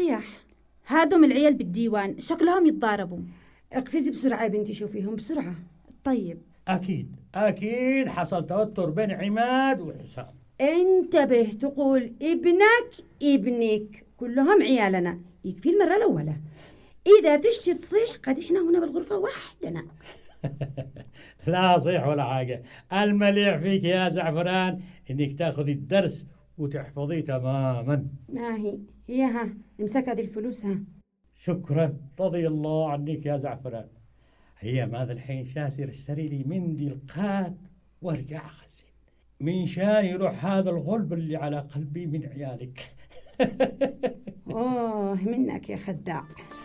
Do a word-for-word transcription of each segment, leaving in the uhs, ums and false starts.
صحيح. هادم العيال بالديوان شكلهم يتضاربوا. اقفزي بسرعة يا بنتي شوفيهم بسرعة. طيب. أكيد أكيد حصل توتر بين عماد وحسام. انتبه تقول ابنك ابنك، كلهم عيالنا، يكفي المرة الأولى. إذا تشتي تصيح قد إحنا هنا بالغرفة وحدنا. لا صيح ولا حاجة، المليح فيك يا زعفران إنك تاخذي الدرس وتحفظيه تماما. هاهي هي ها امسك هذه الفلوس ها. شكرا، رضي الله عنك يا زعفران. هي ماذا الحين شاسر اشتري لي منديل قات وارجع اغسل من شان يروح هذا الغلب اللي على قلبي من عيالك. اوه منك يا خداع.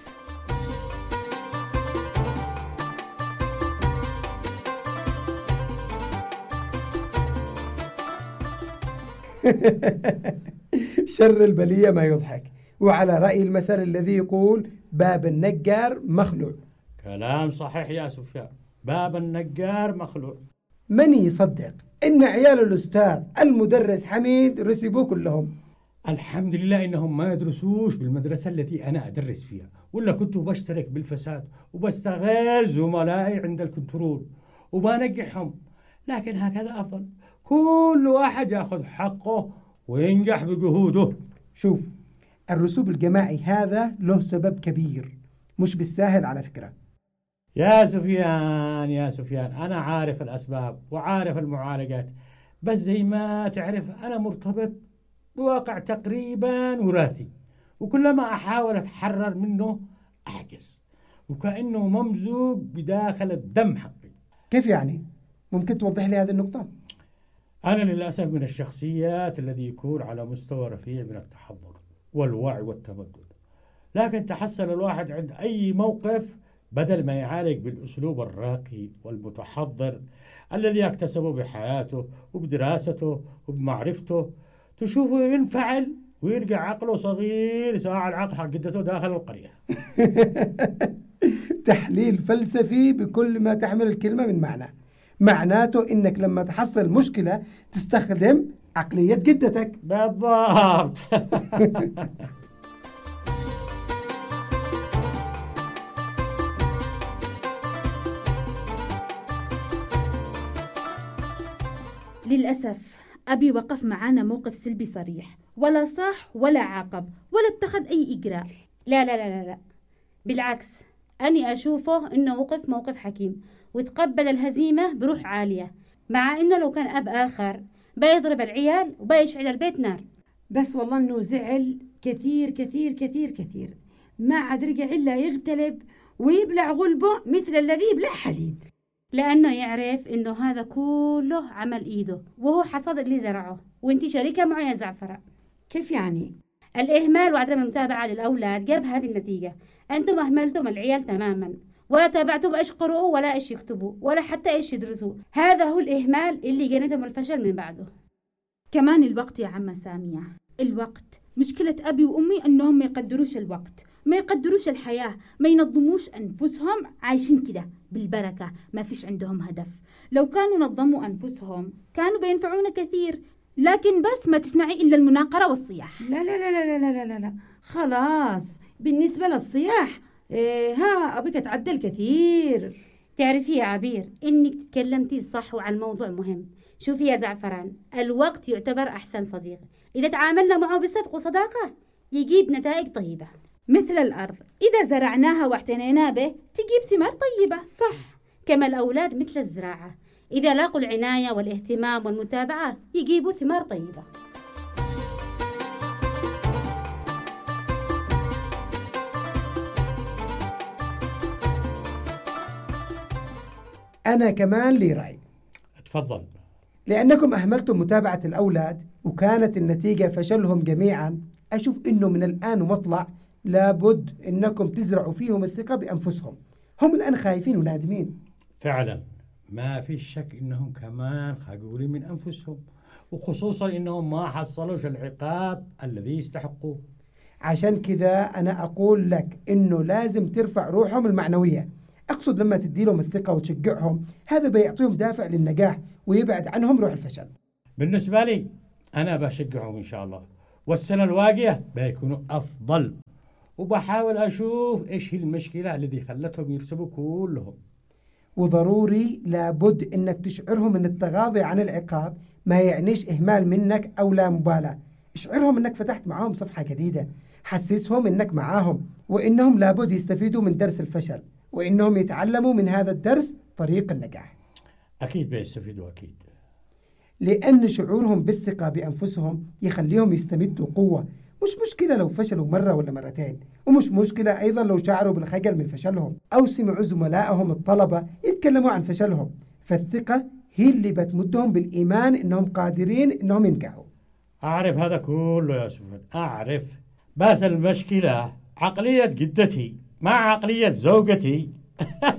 شر البلية ما يضحك، وعلى رأي المثل الذي يقول باب النجار مخلوع. كلام صحيح يا سفيان، باب النجار مخلوع. من يصدق إن عيال الأستاذ المدرس حميد رسبوا كلهم؟ الحمد لله إنهم ما يدرسوش بالمدرسة التي أنا أدرس فيها، ولا كنت بشترك بالفساد وبستغل زملائي عند الكنترول وبنجحهم. لكن هكذا أفضل، كل واحد يأخذ حقه وينجح بجهوده. شوف، الرسوب الجماعي هذا له سبب كبير، مش بالساهل على فكرة. يا سفيان يا سفيان أنا عارف الأسباب وعارف المعالجات، بس زي ما تعرف أنا مرتبط بواقع تقريبا وراثي، وكلما أحاول أتحرر منه أعجز، وكأنه ممزوج بداخل الدم حقي. كيف يعني؟ ممكن توضح لي هذه النقطة؟ أنا للأسف من الشخصيات الذي يكون على مستوى رفيع من التحضر والوعي والتمدد، لكن تحصل الواحد عند أي موقف بدل ما يعالج بالأسلوب الراقي والمتحضر الذي يكتسبه بحياته وبدراسته وبمعرفته، تشوفه ينفعل ويرجع عقله صغير ساعة العقل حق جدته داخل القرية. تحليل فلسفي بكل ما تحمل الكلمة من معنى. معناته إنك لما تحصل مشكلة تستخدم عقلية جدتك. بالضبط. للأسف أبي وقف معانا موقف سلبي صريح، ولا صاح ولا عاقب ولا اتخذ أي إجراء. لا لا لا لا لا، بالعكس أني أشوفه إنه وقف موقف حكيم وتقبل الهزيمة بروح عالية، مع إنه لو كان أب آخر بيضرب العيال وبيشعل البيت نار. بس والله إنه زعل كثير كثير كثير كثير، ما عاد رجع إلا يغتلب ويبلع غلبه مثل الذي يبلع حليب، لأنه يعرف إنه هذا كله عمل إيده وهو حصاد اللي زرعه، وإنتي شريكة معه يا زعفرة. كيف يعني؟ الإهمال وعدم المتابعة للأولاد جاب هذه النتيجة. أنتم أهملتم العيال تماما، ولا تابعتم إيش قرؤوا ولا إيش يكتبوا ولا حتى إيش يدرسوا. هذا هو الإهمال اللي جنتهم الفشل من بعده. كمان الوقت يا عمة سامية، الوقت. مشكلة أبي وأمي أنهم ما يقدروش الوقت، ما يقدروش الحياة، ما ينظموش أنفسهم، عايشين كده بالبركة، ما فيش عندهم هدف. لو كانوا نظموا أنفسهم كانوا بينفعونا كثير، لكن بس ما تسمعي إلا المناقرة والصياح. لا لا لا لا لا لا لا, لا. خلاص بالنسبة للصياح إيه ها أبيك تعدل كثير. تعرفي يا عبير إنك تكلمتي صح وعن موضوع مهم. شوفي يا زعفران، الوقت يعتبر أحسن صديق، إذا تعاملنا معه بصدق وصداقة يجيب نتائج طيبة مثل الأرض، إذا زرعناها واعتنينا به تجيب ثمار طيبة. صح، كما الأولاد مثل الزراعة، إذا لاقوا العناية والاهتمام والمتابعة يجيبوا ثمار طيبة. أنا كمان لي رأي. تفضل. لأنكم أهملتم متابعة الأولاد وكانت النتيجة فشلهم جميعا، أشوف إنه من الآن ومطلع لابد إنكم تزرعوا فيهم الثقة بأنفسهم. هم الآن خايفين ونادمين. فعلا ما في شك إنهم كمان خجولين من أنفسهم، وخصوصا إنهم ما حصلوش العقاب الذي يستحقوه. عشان كذا أنا أقول لك إنه لازم ترفع روحهم المعنوية. أقصد لما تدي لهم الثقة وتشجعهم، هذا بيعطيهم دافع للنجاح ويبعد عنهم روح الفشل. بالنسبة لي أنا بشجعهم إن شاء الله، والسنة الواقية بيكونوا أفضل وبحاول أشوف إيش هي المشكلة الذي خلتهم يرسبوا كلهم. وضروري لابد انك تشعرهم ان التغاضي عن العقاب ما يعنيش اهمال منك او لا مبالاة. اشعرهم انك فتحت معاهم صفحة جديدة، حسسهم انك معاهم وانهم لابد يستفيدوا من درس الفشل وانهم يتعلموا من هذا الدرس طريق النجاح. أكيد بيستفيدوا أكيد، لأن شعورهم بالثقة بأنفسهم يخليهم يستمدوا قوة. مش مشكلة لو فشلوا مرة ولا مرتين، ومش مشكلة أيضا لو شعروا بالخجل من فشلهم أو سمعوا زملائهم الطلبة يتكلموا عن فشلهم. فالثقة هي اللي بتمدهم بالإيمان إنهم قادرين إنهم ينجحوا. أعرف هذا كله يا سفن، أعرف، بس المشكلة عقلية جدتي مع عقلية زوجتي